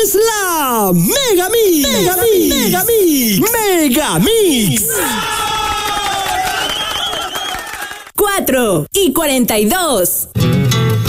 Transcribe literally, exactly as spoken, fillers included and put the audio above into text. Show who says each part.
Speaker 1: es la Mega Mix. Mega Mix. Mega Mix. Mega Mix.
Speaker 2: cuatro y cuarenta y dos.